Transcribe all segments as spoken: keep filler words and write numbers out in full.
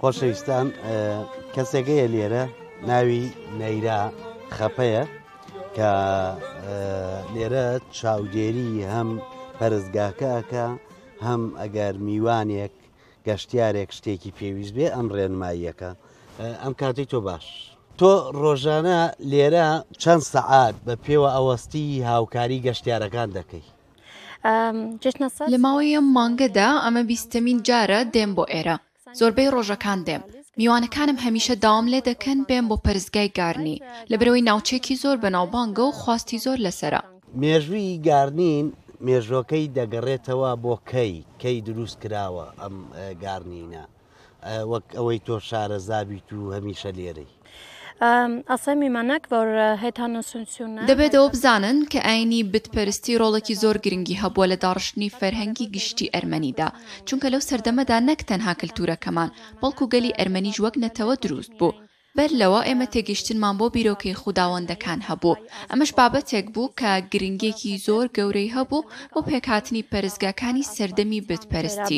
خۆشەویستان کەسێکەیە لێرە ناوی نەیرا خەپەیە کە لێرە چاودێری هەم پەرستگاکەکە هەم ئەگەر میوانێک گەشتیارێک شتێکی پێویست بێ ئەم ڕێنماییەکە. ئەم کاتی تۆ باش تۆ ڕۆژانە لێرە چەند سەعات بە پێوە ئەوەستی هاوکاری گەشتیارەکان دەکەی؟ لە ماوەی ئەم مانگەدا ئەمە بیستەمین جارە دێم بۆ ئێرە. زۆربەی ڕۆژەکان دێم. میوانەکانم هەمیشە داوام لێ دەکەن بێم بۆ پەرستگای گارنی لەبەرەوەی ناوچێکی زۆر بەناوبانگە و خواستی زۆر لەسرە. مێژووی گارنین مێژۆکەی دەگەڕێتەوە بۆ کەی کەی دروست کراوە ئەم گارنینە وەک ئەوەی تۆ شارەزابیت و هەمیشە لێرەی. دەبێت ئەوە بزانن کە ئاینی بتپەرستی ڕۆڵێکی زۆر گرنگی هەبووە لە داڕشتنی فەرهەنگی گشتی ئەرمەنیدا، چونکە لەو سەردەمەدا نەک تەنها کلتورەکەمان بەڵکو گەلی ئەرمەنیش وەک نەتەوە دروست بوو. بەر لەوە ئێمە تێگەیشتنمان بۆ بیرۆکەی خوداوەندەکان هەبوو. ئەمەش بابەتێک بوو کە گرنگێکی زۆر گەورەی هەبوو بۆ پێکهاتنی پەرستگاکانی سەردەمی بتپەرستی.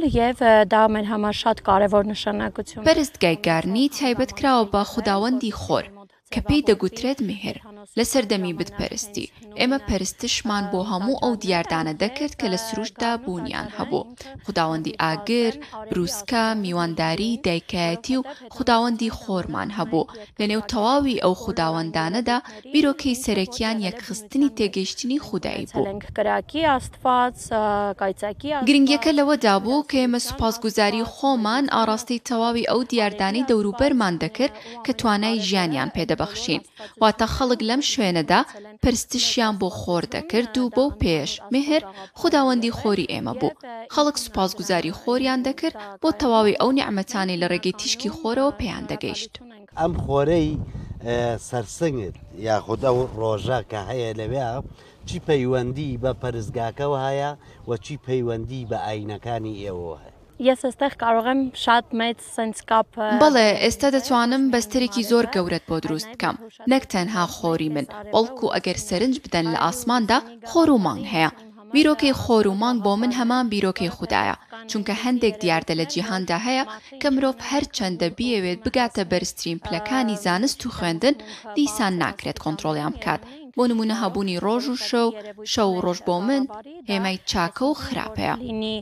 پەرستگای گارنی تایبەت کراوە بە خوداوەندی خۆر کە پێی دەگوترێت مێهر. لە سەردەمی بتپەرستی ئێمە پەرستشمان بۆ هەموو ئەو دیاردانە دەکرد کە لە سروشتدا بوونیان هەبوو. خوداوەندی ئاگر، بروسکە، میوانداری، دایکایەتی و خوداوەندی خۆرمان هەبوو. لە نێو تەواوی ئەو خوداوەندانەدا بیرۆکەی سەرەکیان یەکخستنی تێگەیشتنی خودایی بوو. گرنگیەکە لەوەدا بوو کە ئێمە سوپاسگوزاری خۆمان ئاڕاستەی تەواوی ئەو دیاردانەی دەوروبەرمان دەکرد کە توانای ژیانیان پێدەبەخشین. واتە خەڵک لەم شوێنەدا پەرستشیان بۆ خۆر دەکرد و بۆ پێش مێهر خوداوەندی خۆری ئێمە بوو. خەڵک سوپاسگوزاری خۆریان دەکرد بۆ تەواوی ئەو نیعمەتانی لە ڕێگەی تیشکی خۆرەوە پێیان دەگەیشت. ئەم خۆرەی سەرسنگت یاخود ئەو ڕۆژە کە هەیە لەوێ چی پەیوەندی بە پەرستگاکەوە هەیە و چی پەیوەندی بە ئاینەکانی ئێوە هەیە؟ بەڵێ ئێستا دەتوانم بەستەرێکی زۆر گەورەت بۆ دروست بکەم، نەک تەنها خۆری من بەڵکو ئەگەر سەرنج بدەن لە ئاسماندا خۆر و مانگ هەیە. بیرۆکەی خۆر و مانگ بۆ من هەمان بیرۆکەی خودایە، چونکە هەندێک دیاردە لە جیهاندا هەیە کە مرۆڤ هەر چەندە بیەوێت بگاتە بەرزترین پلەکانی زانست و خوێندن دیسان ناکرێت کۆنتڕۆڵیان بکات. بۆ نمونە هەبوونی ڕۆژ و شەو، شەو و ڕۆژ بۆ من هێمای چاکە و خراپەیە.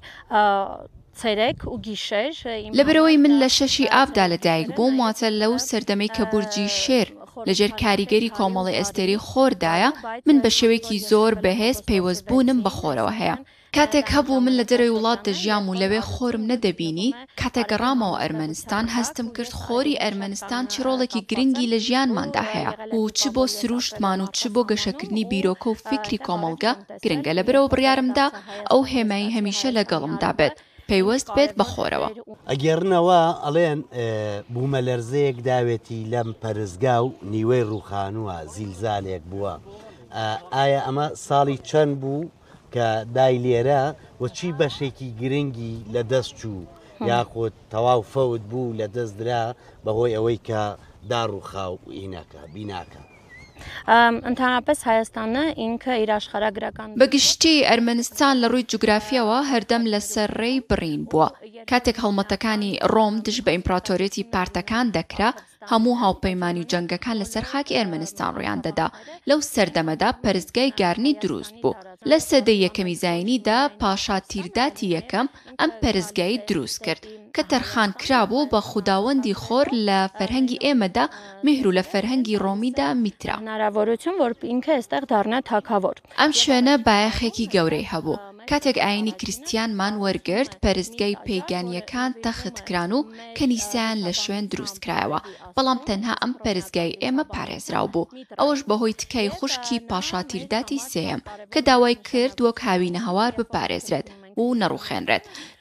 لەبەرەوەی من لە شەشی ئابدا لەدایک بووم، واتە لەو سەردەمەی کە بورجی شێر لەژێر کاریگەری کۆمەڵی ئەستێری خۆردایە، من بە شێوەیەکی زۆر بەهێز پەیوەستبوونم بە خۆرەوە هەیە. کاتێک هەبوو من لە دەرەوەی وڵات دەژیام و لەوێ خۆرم نەدەبینی، کاتێک گەڕامەوە ئەرمەنستان هەستم کرد خۆری ئەرمەنستان چ ڕۆڵێکی گرنگی لە ژیانماندا هەیە و چ بۆ سروشتمان و چ بۆ گەشەکردنی بیرۆکە و فکری کۆمەڵگە گرنگە. لەبەرەوە بڕیارمدا ئەو هێمایی هەمیشە لەگەڵمدا بێت، پەیوەست بێت بە خۆرەوە. ئەگەرنەوە ئەڵێن بوومە لەرزەیەک داوێتی لەم پەرستگا و نیوەی ڕووخانووە زیلزالێک بووە. ئایا ئەمە ساڵی چەند بوو کە دای لێرە و چی بەشێکی گرنگی لە دەست چوو یاخود تەواو فەوت بوو لە دەست درا بەهۆی ئەوەی کە داڕووخاو ئینەکە بیناکە؟ بەگشتی ئەرمەنستان لە ڕووی جوگرافیەوە هەردەم لە سەرڕێی بڕین بووە. کاتێک هەڵمەتەکانی ڕۆم دژ بە ئیمپراتۆریەتی پارتەکان دەکرا، هەموو هاوپەیمانی و جەنگەکان لەسەر خاکی ئەرمەنستان ڕوویان دەدا. لەو سەردەمەدا پەرستگای گارنی دروست بوو. لە سەدەی یەکەمی زاینیدا پاشا تیرداتی یەکەم ئەم پەرستگایی دروست کرد کە تەرخان کرابوو بە خوداوەندی خۆر لە فەرهەنگی ئێمەدا مێهر و لە فەرهەنگی ڕۆمیدا میترا. ئەم شوێنە بایەخێکی گەورەی هەبوو. کاتێک ئاینی کریستیانمان وەرگرت، پەرستگای پێیگانیەکان تەختکران و کەنیسایان لە شوێن دروست کرایەوە، بەڵام تەنها ئەم پەرستگای ئێمە پارێزراو بوو. ئەوەش بەهۆی تکای خوشکی پاشا تیرداتی سێم کە داوای کرد وەک هاوینە هەوار بپارێزرێت و نەڕووخێنرێت.